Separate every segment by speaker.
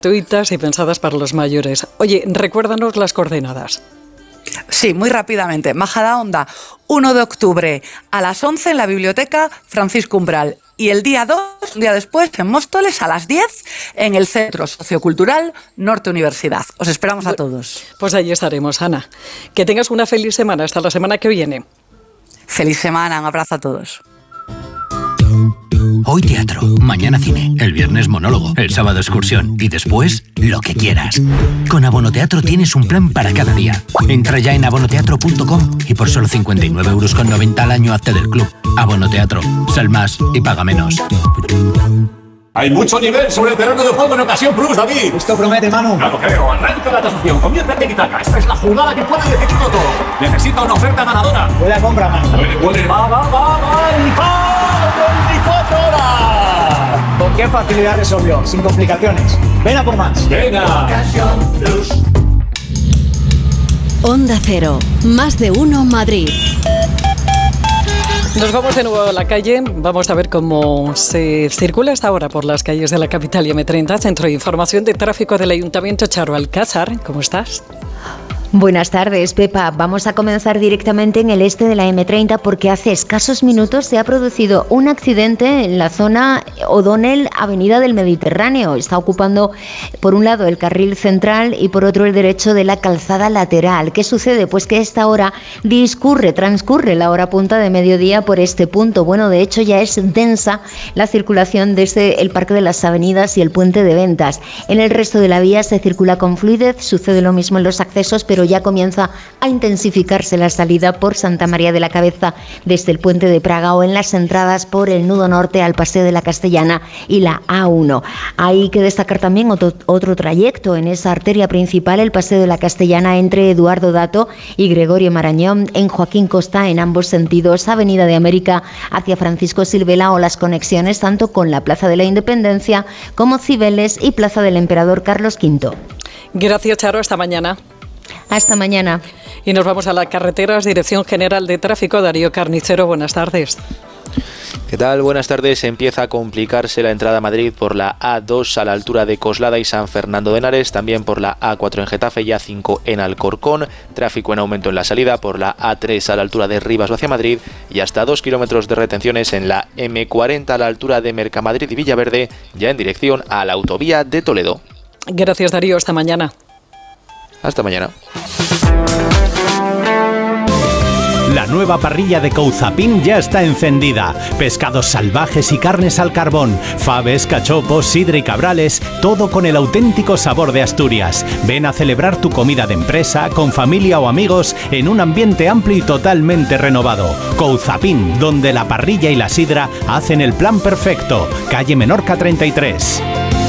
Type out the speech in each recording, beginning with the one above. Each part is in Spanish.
Speaker 1: gratuitas y pensadas para los mayores. Oye, recuérdanos las coordenadas.
Speaker 2: Sí, muy rápidamente. Majadahonda, 1 de octubre a las 11 en la Biblioteca Francisco Umbral. Y el día 2, un día después, en Móstoles, a las 10, en el Centro Sociocultural Norte Universidad. Os esperamos a todos.
Speaker 1: Pues allí estaremos, Ana. Que tengas una feliz semana. Hasta la semana que viene.
Speaker 2: Feliz semana. Un abrazo a todos.
Speaker 3: Hoy teatro, mañana cine, el viernes monólogo, el sábado excursión y después lo que quieras. Con Abonoteatro tienes un plan para cada día. Entra ya en abonoteatro.com y por solo 59,90 € al año hazte del club. Abonoteatro, sal más y paga menos.
Speaker 4: Hay mucho nivel sobre el terreno de juego en Ocasión Plus, David.
Speaker 5: Esto promete, Manu.
Speaker 4: Claro, creo. Arranca la tasación. Comienza Tiki-Taka. Esta es la jugada que puede decidirlo todo. Necesita una oferta ganadora.
Speaker 5: Buena compra, Manu.
Speaker 4: Puede. Va. ¡Y va! 24 horas.
Speaker 5: ¿Con qué facilidad resolvió? Sin complicaciones. Ven a por más.
Speaker 4: Venga.
Speaker 6: Ocasión Plus.
Speaker 7: Onda Cero. Más de uno Madrid.
Speaker 1: Nos vamos de nuevo a la calle. Vamos a ver cómo se circula hasta ahora por las calles de la capital y M30. Centro de Información de Tráfico del Ayuntamiento. Charo Alcázar, ¿cómo estás?
Speaker 8: Buenas tardes, Pepa. Vamos a comenzar directamente en el este de la M30 porque hace escasos minutos se ha producido un accidente en la zona O'Donnell, Avenida del Mediterráneo. Está ocupando por un lado el carril central y por otro el derecho de la calzada lateral. ¿Qué sucede? Pues que a esta hora transcurre la hora punta de mediodía por este punto. Bueno, de hecho ya es densa la circulación desde el Parque de las Avenidas y el Puente de Ventas. En el resto de la vía se circula con fluidez, sucede lo mismo en los accesos, pero ya comienza a intensificarse la salida por Santa María de la Cabeza desde el Puente de Praga o en las entradas por el nudo norte al Paseo de la Castellana y la A1. Hay que destacar también otro trayecto en esa arteria principal, el Paseo de la Castellana entre Eduardo Dato y Gregorio Marañón, en Joaquín Costa en ambos sentidos, Avenida de América hacia Francisco Silvela o las conexiones tanto con la Plaza de la Independencia como Cibeles y Plaza del Emperador Carlos V.
Speaker 1: Gracias, Charo. Hasta mañana.
Speaker 8: Hasta mañana.
Speaker 1: Y nos vamos a las carreteras. Dirección General de Tráfico, Darío Carnicero. Buenas tardes.
Speaker 9: ¿Qué tal? Buenas tardes. Empieza a complicarse la entrada a Madrid por la A2 a la altura de Coslada y San Fernando de Henares, también por la A4 en Getafe y A5 en Alcorcón, tráfico en aumento en la salida por la A3 a la altura de Rivas hacia Madrid y hasta 2 kilómetros de retenciones en la M40 a la altura de Mercamadrid y Villaverde, ya en dirección a la autovía de Toledo.
Speaker 1: Gracias, Darío. Hasta mañana.
Speaker 9: Hasta mañana.
Speaker 10: La nueva parrilla de Couzapin ya está encendida. Pescados salvajes y carnes al carbón, faves, cachopos, sidra y cabrales, todo con el auténtico sabor de Asturias. Ven a celebrar tu comida de empresa, con familia o amigos, en un ambiente amplio y totalmente renovado. Couzapin, donde la parrilla y la sidra hacen el plan perfecto. Calle Menorca 33.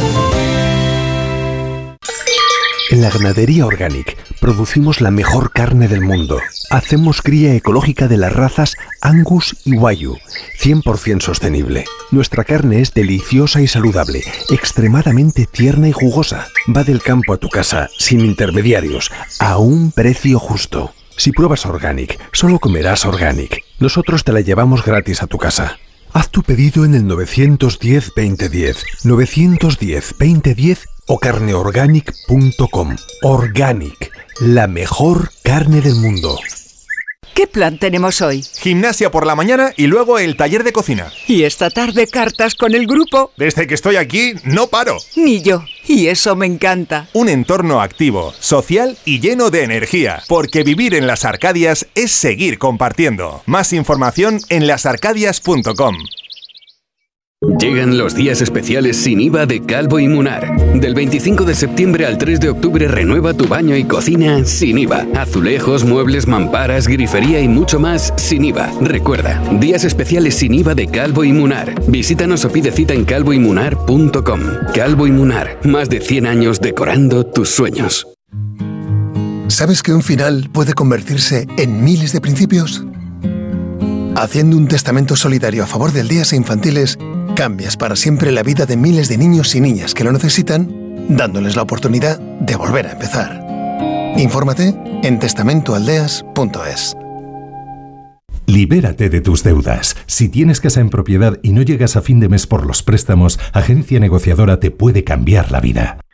Speaker 11: En la Ganadería Organic producimos la mejor carne del mundo. Hacemos cría ecológica de las razas Angus y Wagyu, 100% sostenible. Nuestra carne es deliciosa y saludable, extremadamente tierna y jugosa. Va del campo a tu casa, sin intermediarios, a un precio justo. Si pruebas Organic, solo comerás Organic. Nosotros te la llevamos gratis a tu casa. Haz tu pedido en el 910-2010, 910-2010 o carneorganic.com. Organic, la mejor carne del mundo.
Speaker 12: ¿Qué plan tenemos hoy?
Speaker 13: Gimnasia por la mañana y luego el taller de cocina.
Speaker 12: ¿Y esta tarde cartas con el grupo?
Speaker 13: Desde que estoy aquí, no paro.
Speaker 12: Ni yo. Y eso me encanta.
Speaker 13: Un entorno activo, social y lleno de energía. Porque vivir en Las Arcadias es seguir compartiendo. Más información en lasarcadias.com.
Speaker 14: Llegan los días especiales sin IVA de Calvo y Munar. Del 25 de septiembre al 3 de octubre renueva tu baño y cocina sin IVA. Azulejos, muebles, mamparas, grifería y mucho más sin IVA. Recuerda, días especiales sin IVA de Calvo y Munar. Visítanos o pide cita en calvoymunar.com. Calvo y Munar, más de 100 años decorando tus sueños.
Speaker 15: ¿Sabes que un final puede convertirse en miles de principios? Haciendo un testamento solidario a favor de aldeas e infantiles, cambias para siempre la vida de miles de niños y niñas que lo necesitan, dándoles la oportunidad de volver a empezar. Infórmate en testamentoaldeas.es.
Speaker 16: Libérate de tus deudas. Si tienes casa en propiedad y no llegas a fin de mes por los préstamos, Agencia Negociadora te puede cambiar la vida.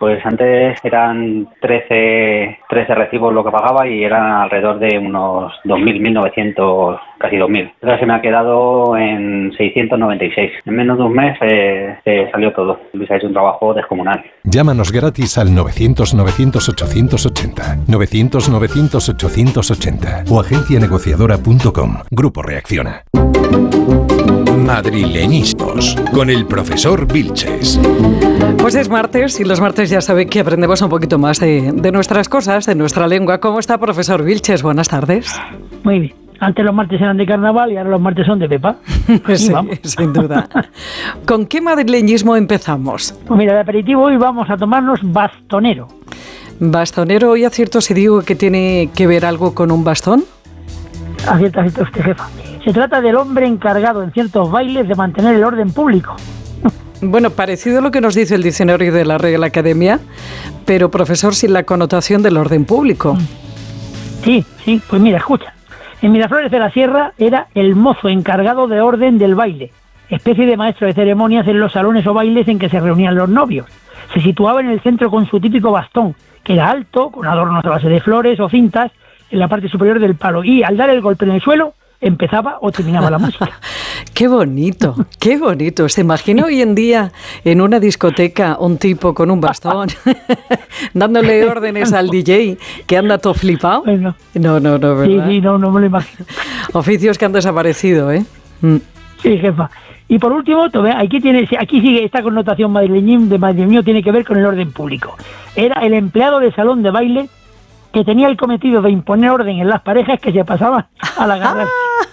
Speaker 6: Pues antes eran 13 recibos lo que pagaba y eran alrededor de unos 2.000, 1.900, casi 2.000. Ahora se me ha quedado en 696. En menos de un mes salió todo. Luis ha hecho un trabajo descomunal.
Speaker 16: Llámanos gratis al 900-900-880, 900-900-880 o agencianegociadora.com. Grupo Reacciona.
Speaker 17: Madrileñismos, con el profesor Vilches.
Speaker 1: Pues es martes y los martes ya sabe que aprendemos un poquito más de nuestras cosas, de nuestra lengua. ¿Cómo está, profesor Vilches? Buenas tardes.
Speaker 18: Muy bien. Antes los martes eran de carnaval y ahora los martes son de Pepa.
Speaker 1: Pues sí, sin duda. ¿Con qué madrileñismo empezamos?
Speaker 18: Pues mira, de aperitivo hoy vamos a tomarnos bastonero.
Speaker 1: ¿Bastonero? ¿Hoy acierto si digo que tiene que ver algo con un bastón?
Speaker 18: Acierta usted, jefa. Se trata del hombre encargado en ciertos bailes de mantener el orden público.
Speaker 1: Bueno, parecido a lo que nos dice el diccionario de la Real Academia, pero profesor, sin la connotación del orden público.
Speaker 18: Sí, pues mira, escucha. En Miraflores de la Sierra era el mozo encargado de orden del baile, especie de maestro de ceremonias en los salones o bailes en que se reunían los novios. Se situaba en el centro con su típico bastón, que era alto, con adornos a base de flores o cintas en la parte superior del palo, y al dar el golpe en el suelo empezaba o terminaba la música.
Speaker 1: ¡Qué bonito! ¡Qué bonito! ¿Se imagina hoy en día en una discoteca un tipo con un bastón dándole órdenes al DJ que anda todo flipado?
Speaker 18: Bueno,
Speaker 1: no, ¿verdad?
Speaker 18: Sí, no me lo imagino.
Speaker 1: Oficios que han desaparecido, ¿eh?
Speaker 18: Sí, jefa. Y por último, aquí sigue esta connotación madrileño, tiene que ver con el orden público. Era el empleado de salón de baile que tenía el cometido de imponer orden en las parejas que se pasaban a la agarrar.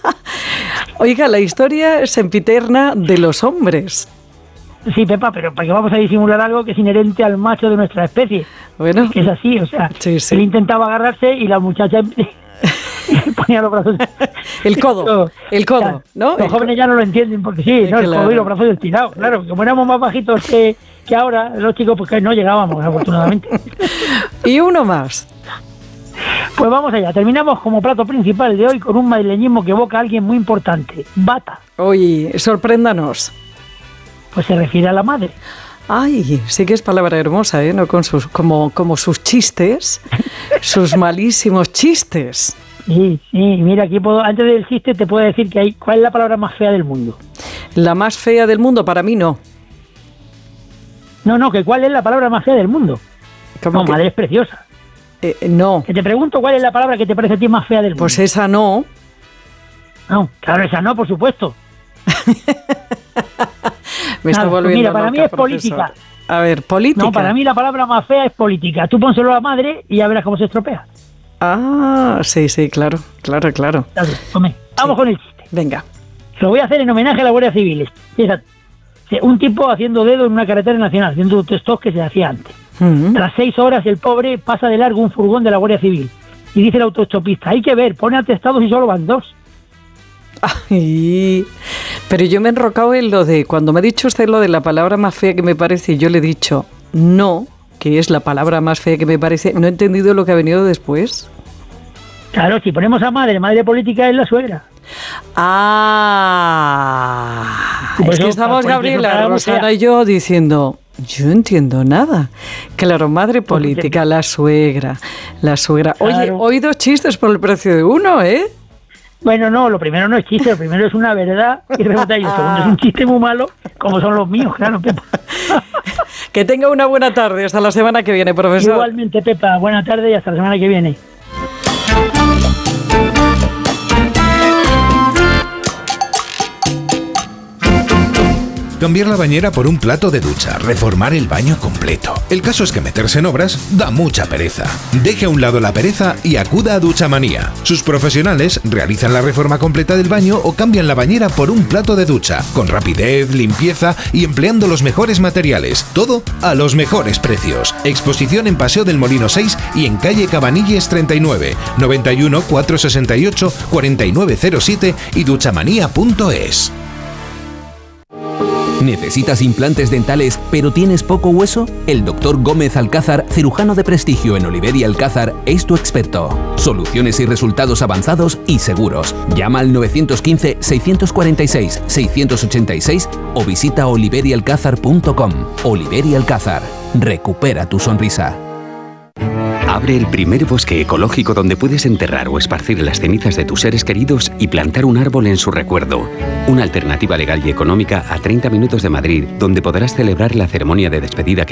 Speaker 1: Oiga, la historia sempiterna de los hombres.
Speaker 18: Sí, Pepa, pero para que vamos a disimular algo que es inherente al macho de nuestra especie.
Speaker 1: Bueno.
Speaker 18: Que es así, o sea,
Speaker 1: sí.
Speaker 18: Él intentaba agarrarse y la muchacha ponía los brazos.
Speaker 1: El codo, ¿no?
Speaker 18: Los jóvenes ya no lo entienden porque sí, ¿no? El codo y los brazos estirados. Claro, como éramos más bajitos que ahora, los chicos, pues que no llegábamos, afortunadamente.
Speaker 1: Y uno más.
Speaker 18: Pues vamos allá, terminamos como plato principal de hoy con un madrileñismo que evoca a alguien muy importante, bata.
Speaker 1: Oye, sorpréndanos.
Speaker 18: Pues se refiere a la madre.
Speaker 1: Ay, sí que es palabra hermosa, ¿eh? ¿No? Con sus, como sus chistes, sus malísimos chistes.
Speaker 18: Sí, mira, aquí antes del chiste te puedo decir que ¿cuál es la palabra más fea del mundo?
Speaker 1: La más fea del mundo, para mí no.
Speaker 18: No, que ¿cuál es la palabra más fea del mundo? No, madre es preciosa.
Speaker 1: No.
Speaker 18: Que te pregunto cuál es la palabra que te parece a ti más fea del mundo.
Speaker 1: Pues esa no.
Speaker 18: No, claro, esa no, por supuesto.
Speaker 1: Me está volviendo
Speaker 18: mira, para
Speaker 1: loca,
Speaker 18: mí es
Speaker 1: profesor.
Speaker 18: política.
Speaker 1: A ver, política.
Speaker 18: No, para mí la palabra más fea es política. Tú pónselo a la madre y ya verás cómo se estropea.
Speaker 1: Ah, sí, claro.
Speaker 18: Vamos con el chiste.
Speaker 1: Venga.
Speaker 18: Lo voy a hacer en homenaje a la Guardia Civil. Fíjate. Un tipo haciendo dedo en una carretera nacional, haciendo autostop que se hacía antes. Tras 6 horas el pobre pasa de largo un furgón de la Guardia Civil y dice el autostopista, hay que ver, pone atestados y solo van 2.
Speaker 1: Ay, pero yo me he enrocado en lo de, cuando me ha dicho usted lo de la palabra más fea que me parece, yo le he dicho no, que es la palabra más fea que me parece, no he entendido lo que ha venido después.
Speaker 18: Claro, si ponemos a madre política es la suegra.
Speaker 1: Es que estamos Gabriela, Rosana y yo diciendo, yo no entiendo nada. Claro, madre política, la suegra. Oye,
Speaker 18: Claro.
Speaker 1: hoy 2 chistes por el precio de uno, ¿eh?
Speaker 18: Bueno, no, lo primero no es chiste, lo primero es una verdad y remota, y el segundo es un chiste muy malo, como son los míos, claro, Pepa.
Speaker 1: Que tenga una buena tarde, hasta la semana que viene, profesor.
Speaker 18: Igualmente, Pepa, buena tarde y hasta la semana que viene.
Speaker 17: Cambiar la bañera por un plato de ducha, reformar el baño completo. El caso es que meterse en obras da mucha pereza. Deje a un lado la pereza y acuda a Duchamanía. Sus profesionales realizan la reforma completa del baño o cambian la bañera por un plato de ducha, con rapidez, limpieza y empleando los mejores materiales. Todo a los mejores precios. Exposición en Paseo del Molino 6 y en calle Cabanilles 39, 91 468 4907 y duchamanía.es.
Speaker 19: ¿Necesitas implantes dentales pero tienes poco hueso? El Dr. Gómez Alcázar, cirujano de prestigio en Oliver y Alcázar, es tu experto. Soluciones y resultados avanzados y seguros. Llama al 915-646-686 o visita oliverialcázar.com. Oliver y Alcázar. Recupera tu sonrisa.
Speaker 20: Abre el primer bosque ecológico donde puedes enterrar o esparcir las cenizas de tus seres queridos y plantar un árbol en su recuerdo. Una alternativa legal y económica a 30 minutos de Madrid, donde podrás celebrar la ceremonia de despedida que